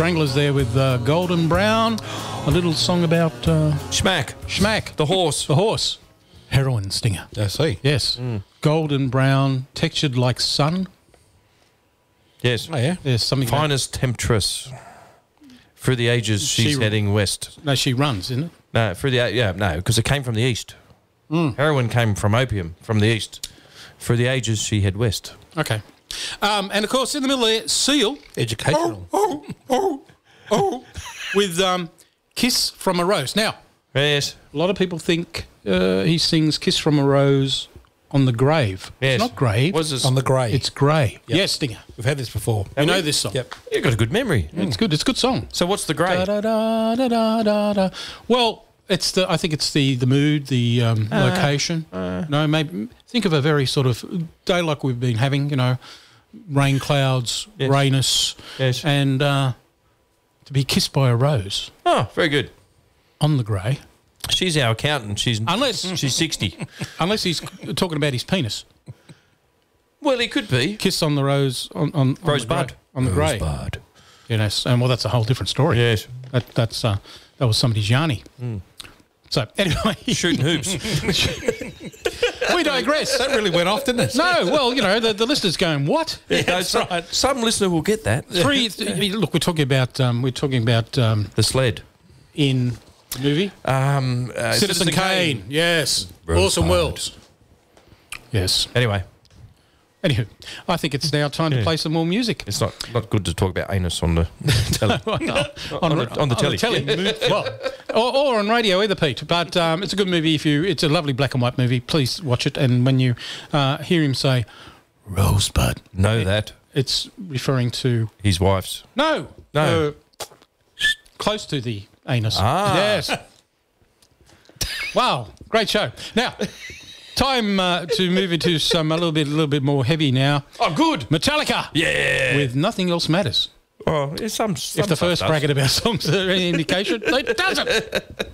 Stranglers there with Golden Brown. A little song about... Schmack. The horse. The horse. Heroin stinger. I see. Yes. Golden brown, textured like sun. Yes. Oh, yeah. There's something... Finest temptress. Through the ages, she's heading west. No, she runs, isn't it? No, because it came from the east. Heroin came from opium from the east. Through the ages, she head west. Okay. And, of course, in the middle there, Seal. Educational. With Kiss from a Rose. Now, Yes. a lot of people think he sings Kiss from a Rose on the grave. Yes. It's not grave. What's this? On the grey. It's grey. Yep. Yes, Stinger. We've had this before. You know this song. Yep. You've got a good memory. It's good. It's a good song. So what's the grey? Da, da, da, da, da, da. Well, it's I think it's the mood, the location. No, maybe think of a very sort of day like we've been having. You know, rain clouds, rayness, and to be kissed by a rose Oh, very good. on the grey. She's our accountant. She's 60. Unless he's talking about his penis. Well, he could be. Kiss on the rose on Rosebud. on the grey. Rosebud. Yes, and well, that's a whole different story. Yes. That was somebody's yarny. So anyway, Shooting hoops. we digress. That really went off, didn't it? No, well, you know, the listener's going, what? Some listener will get that. Look, we're talking about The sled. in the movie Citizen Kane. Yes, Rosebud. Orson Welles. Yes. Anyway, Anywho, I think it's now time to play some more music. it's not good to talk about anus on the telly. on the telly. Well, or on radio either, Pete. But it's a good movie. It's a lovely black and white movie. Please watch it. And when you hear him say Rosebud, Know that. it's referring to His wife's. no, close to the anus. Ah. Yes. Wow, great show. Now, time to move into a little bit more heavy now. Oh, good. Metallica. Yeah. With Nothing Else Matters. Oh, some If the first stuff does. bracket about songs are any indication, it doesn't.